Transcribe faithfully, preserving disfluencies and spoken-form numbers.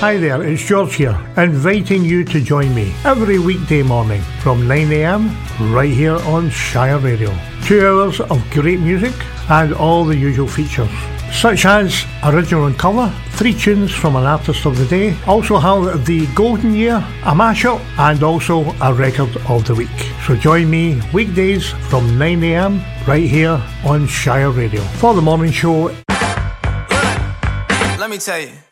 Hi there, it's George here, inviting you to join me every weekday morning from nine a m right here on Shire Radio. Two hours of great music and all the usual features, such as original and cover, three tunes from an artist of the day, also have the golden year, a mashup, and also a record of the week. So join me weekdays from nine a m right here on Shire Radio for the morning show. Let me tell you.